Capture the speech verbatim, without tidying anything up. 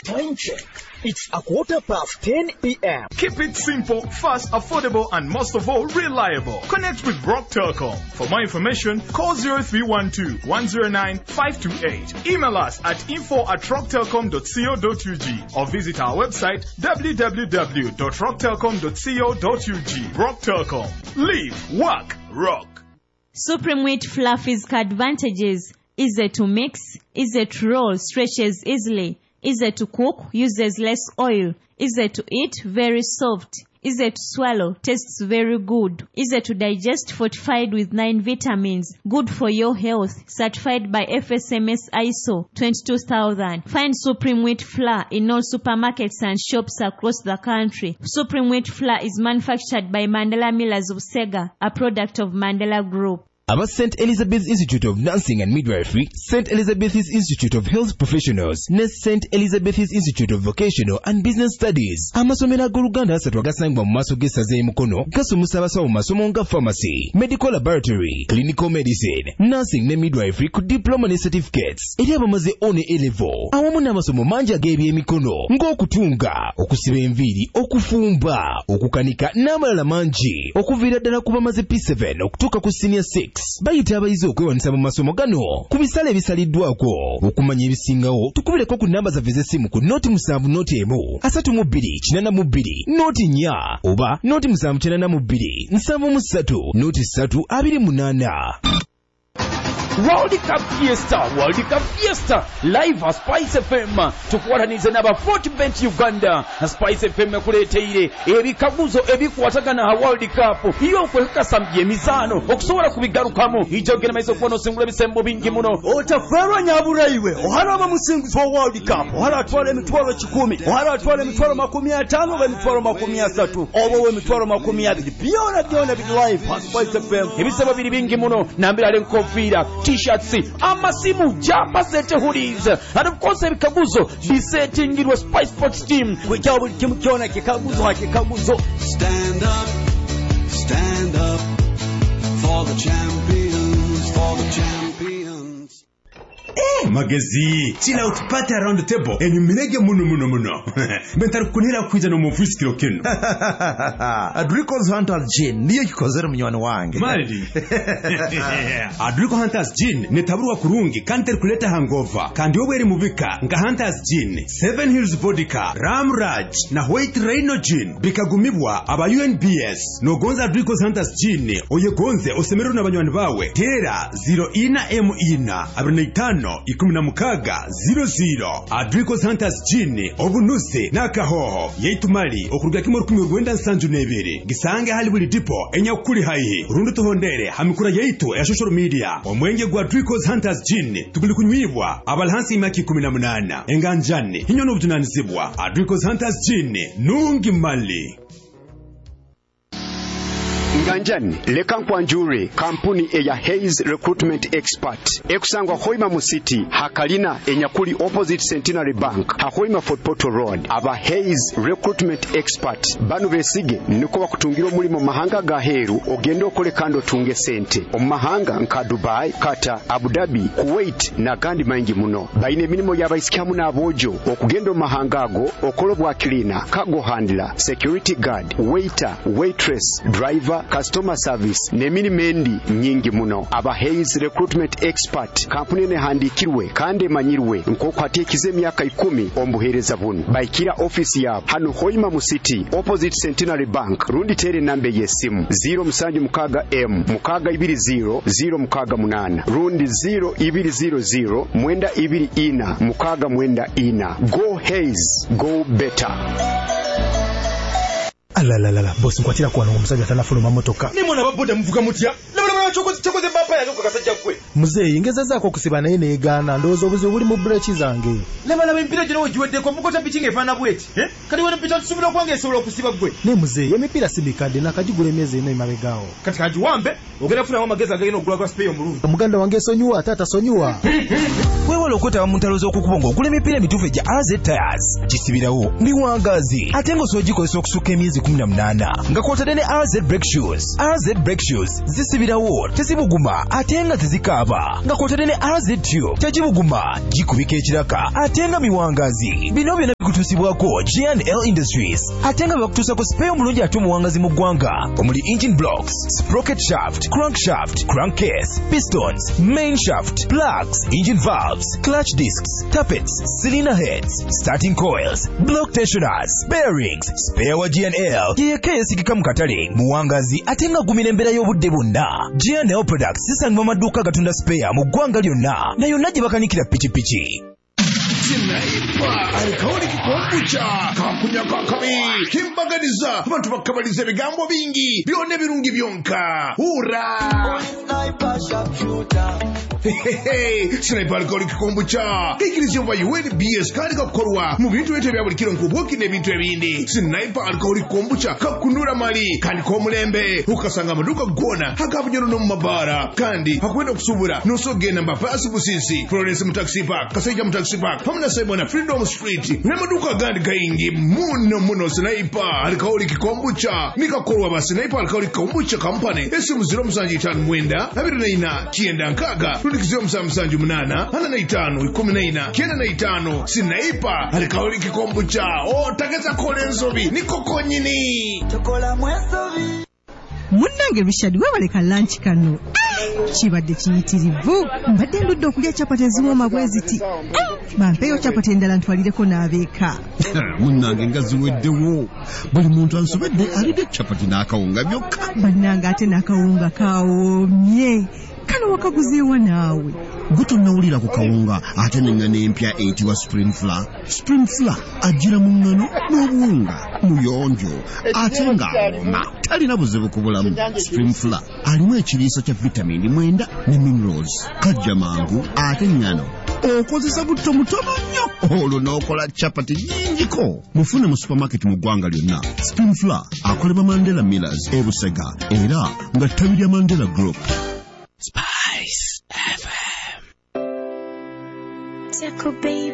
Time check. It's a quarter past ten p.m. Keep it simple, fast, affordable, and most of all, reliable. Connect with Rock Telecom. For more information, call zero three one two, one zero nine, five two eight. Email us at info at rock telecom dot co dot u g or visit our website w w w dot rock telecom dot co dot u g. Rock Telecom. Live, work, rock. Supreme Wheat Flour Physical advantages. Easy to mix, easy to roll, stretches easily, easy to cook, uses less oil, easy to eat, very soft, easy to swallow, tastes very good, easy to digest, fortified with nine vitamins, good for your health, certified by F S M S I S O twenty-two thousand. Find Supreme Wheat Flour in all supermarkets and shops across the country. Supreme Wheat Flour is manufactured by Mandela Millers of Sega, a product of Mandela Group. Aba Saint Elizabeth's Institute of Nursing and Midwifery, Saint Elizabeth's Institute of Health Professionals, ne Saint Elizabeth's Institute of Vocational and Business Studies. Amasomero ag'Oluganda asatu agasangibwa mu maaso g'essaza e Mukono gasomesa abasawo mu masomo nga pharmacy, medical laboratory, clinical medicine, nursing ne midwifery ku diploma ne certificates. Eri abamaze O ne A-level. Awamu n'amasomo mangi ag'ebyemikono ng'okutunga, okusiba enviiri, okufumba, okukanika n'amalala mangi. Okuviira ddala ku bamaze P seven okutuuka ku senior six. Bayita abayizi okwewanisa mu masomo gano ku bisale ebisaliddwako. Okumanya ebisingawo tukubireko ku namba zaffe z'essimu ku noti musanvu noti emu asatu mu bbiri kinaana mu bbiri noti nnya oba noti musanvu kinaana mu bbiri nsanvu mu ssatu noti ssatu abiri munaana. World Cup Fiesta, World Cup Fiesta, live at Spice F M. Tukuwataniriza n'aba Fortbet Uganda. Spice F M kuleteire ebikaguzo ebikwatagana ha World Cup. Iyo kwekasa byemizaano okusobola kubigarukamo. Ijogera maiso kuno singula bisembo bingi muno. Otaferwa nyabulaiwe. Ohara bamusingizo wa World Cup. Ohara atwala emitwalo kikumi. Ohara atwala emitwalo makumi ataano oba emitwalo makumi asatu. Oba emitwalo makumi abiri. Byona byona biri live at Spice F M. Ebisebo biri bingi muno. Nambira lenkofira. T-shirts, amasimu, jumper set hoodies, and of course ebikaguzo bisetingirwa Spice Sports team. Wejabu kimu kyona kikaguzo hakikaguzo. Stand up, stand up for the champions, for the champions. Eh, magezi, chill out party around the table. Enyu minege muno muno muno. Bentari kunira kuija no mufisi kilo kino. Adrico's Hunters Gin, niyo kikozera mnywani wange. Malidi. Adrico Hunters Gin, netaburwa kurungi, kanter kuleta hangover. Kandi obweri mubika, nga Hunters Gin, Seven Hills Vodka, Ram Raj, na White Rhino Gin. Bikagumibwa, aba U N B S. No gonza Adrico's Hunters Gin, oye gonze, osemeru na banywani bawe. Tera, zero ina emu ina, abinaitano. Ikumina mukaga zero zero. Adrico's Hunters Gin obunuse nakahoho yeitumali okuruga kimoro kumi rwenda nsanju nebere gisange hali buli dipo enya kuli haihi rundu tuhondere hamikura yeitu ya social media omwenge gwa Adrico's Hunters Gin tuguli kunywibwa abalhansi imaki kumi na munana enganjani hinyono butunanizibwa Adrico's Hunters Gin nungi mali. Nganjani leka nkwanjure kampuni eya Hayes Recruitment Expert ekusangwa Hoima mu City hakalina enyakuli opposite Centenary Bank hakoima Fort Portal Road. Aba Hayes Recruitment Expert banu besige niko bakutungira omulimo mahanga ga heru ogenda okole kando tunge sente omahanga nka Dubai, Qatar, Abu Dhabi, Kuwait na gandi mangi muno. Baine minimo yabaisikamu na abojo okugenda omahanga ago okolo bwa cleaner, cargo handler, security guard, waiter, waitress, driver, customer service nemini mendi nyingi muno. Aba Hayes Recruitment Expert kampuni ne handikirwe kandi manyirwe nkoko atekize myaka ikumi ombuhereza bunu baikira office ya hano Hoima mu City opposite Centenary Bank rundi tere nambe yesimu zero musanju mukaga M mukaga ibiri zero zero mukaga munana rundi zero ibiri zero zero mwenda ibiri ina mukaga mwenda ina. Go Hayes, go better. Alalalala, boss nkwatira kwa n'omusajja tanafuluma motoka. Ni mwana baboda mvuga mutya? Labula chokoze chokoze bapa ya kasajja kwe. Muzeyi ngeza zako okusiba naye neegana ndowooza obuzibu buli mu brechi zange. Labala empira gino ogiweddeko mukota pichi ng'efaana bweti. Eh? Kati wena picha tusubira okwange esobola okusiba gwe. Ne muzeyi emipira sibikadde nakagigula emyezi ena emabegaawo. Kati kagiwambe ogenda kufunawo amagezi agagenda okugula kwa spray omulungi. Omuganda wange esonyiwa taata sonyiwa. Weewala okwetaba mu ntalo z'okukubonga okugula emipira emituufu egya R Z Tires. Kisibirawo ndi wangazi ate ng'osoogikozesa okusuka emyezi kumi na munana nga kwotadde ne R Z Brake Shoes. R Z Brake Shoes zisibirawo tezibuguma ate nga tezikaaba nga kwotadde ne R Z Tube tegibuguma gikubika ekiraka ate nga miwangazi. Bino byonna batusibwako G and L Industries ate nga bakutuusa ku spare omulungi ate omuwangazi mu ggwanga omuli engine blocks, sprocket shaft, crankshaft, crankcase, pistons, main shaft, plugs, engine valves, clutch discs, tappets, cylinder heads, starting coils, block tensioners, bearings. Spare wa G and L yeyekka yesigika mu katale muwangazi ate nga gumira embeera y'obudde bwonna. G and L Products zisangibwa mu maduuka gatunda spare mu ggwanga lyonna na yonna gye bakanikira pikipiki. Sinaipa alikauli kikombucha kakunya kakabi kimbaganiza abantu bakabaliza ebigambo bingi byonna birungi byonka ura Sinaipa alikauli kikombucha ikirizio mba U N B S kali kakukorwa mu bintu bete bya buli kiro nkubuki n'ebintu ebindi. Sinaipa alikauli kikombucha kakunura mali kandi komulembe ukasanga amaduka gona hakabunyoro no mabara kandi hakwenda kusubura nosogenda mbapasi busisi Florence mu taxi park Kasaija mu taxi park pamuna sebona Freedom Street nemaduka gandi gaingi muno muno. Sinaipa alikauli kikombucha nikakorwa ba Sinaipa alikauli kikombucha company esimu zero musanji itanu mwenda abiri na ina kienda nkaga rudikizio msamsanju mnana hana na itanu ikumi na ina kienda na itanu. Sinaipa alikauli kikombucha o tageza kole nsobi nikoko nyini chokola mwesobi munnange Richard webaleka lunch kano kibadde kiyitirivu mbadde ndudde okulya capati eziwooma bwe ziti bampeeyo capati endala ntwalireko n'abeeka. munnange nga ziweddewo buli muntu ansobedde alidde capati n'akawunga byokka. bannange ate n'akawunga kawoomye kano wakaguzeewa naawe gwe tonnawulira ku kawunga ate n'engano empya eyitibwa spring flour. spring flour ajjira mu ngano n'obuwunga muyonjo ate ng'awoma talina buzibu ku bulamu. spring flour alimu ekiriiso kya vitamini mwenda ne minerals kajja mangu ate ngano okozesa butto mutono nnyo olwo n'okola capati nnyingiko. mufune mu supermarket mu ggwanga lyonna. spring flour akolebwa Mandela Millers e Busega era nga ttabi lya Mandela Group. Spice F M. Tickle baby.